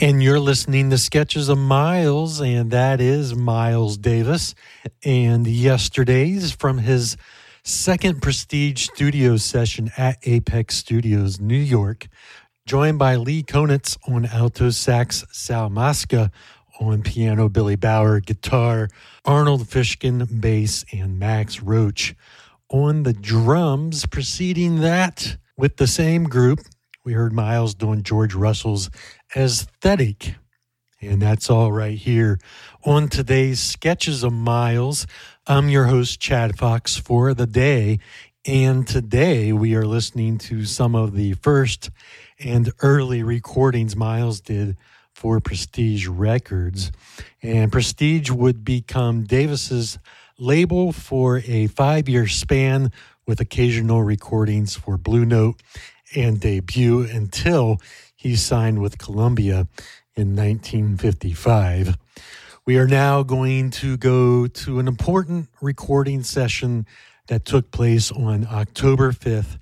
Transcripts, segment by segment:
And you're listening to Sketches of Miles, and that is Miles Davis. And yesterday's from his second Prestige studio session at Apex Studios, New York, joined by Lee Konitz on alto sax, Sal Masca on piano, Billy Bauer guitar, Arnold Fishkin bass, and Max Roach on the drums. Preceding that, with the same group, we heard Miles doing George Russell's Aesthetic. And that's all right here on today's Sketches of Miles. I'm your host, Chad Fox, for the day. And today we are listening to some of the first and early recordings Miles did for Prestige Records. And Prestige would become Davis's label for a 5-year span with occasional recordings for Blue Note and Debut until he signed with Columbia in 1955. We are now going to go to an important recording session that took place on October 5th,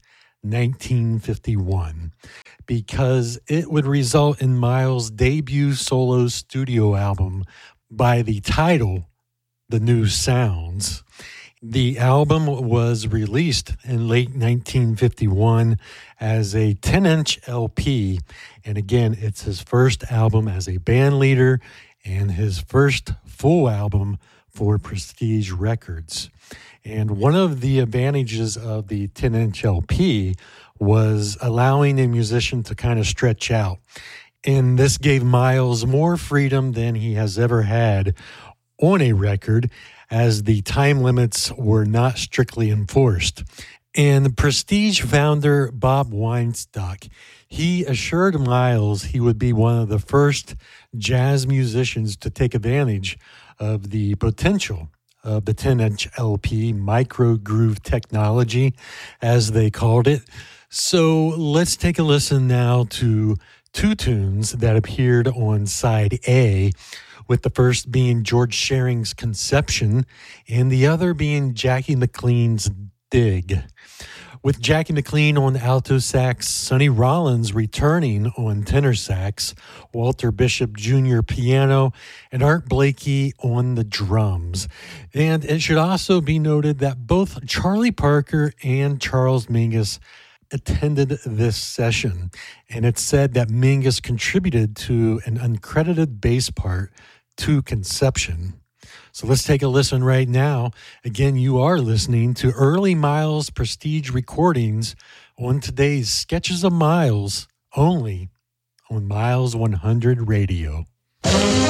1951, because it would result in Miles' debut solo studio album by the title, The New Sounds. The album was released in late 1951 as a 10-inch LP, and again, it's his first album as a band leader and his first full album for Prestige Records. And one of the advantages of the 10-inch LP was allowing a musician to kind of stretch out, and this gave Miles more freedom than he has ever had on a record, as the time limits were not strictly enforced. And Prestige founder Bob Weinstock, he assured Miles he would be one of the first jazz musicians to take advantage of the potential of the 10-inch LP, micro groove technology, as they called it. So let's take a listen now to two tunes that appeared on side A, with the first being George Shearing's Conception and the other being Jackie McLean's Dig. With Jackie McLean on alto sax, Sonny Rollins returning on tenor sax, Walter Bishop Jr. piano, and Art Blakey on the drums. And it should also be noted that both Charlie Parker and Charles Mingus attended this session, and it's said that Mingus contributed to an uncredited bass part to Conception. So let's take a listen right now. Again, you are listening to early Miles Prestige recordings on today's Sketches of Miles, only on Miles 100 Radio.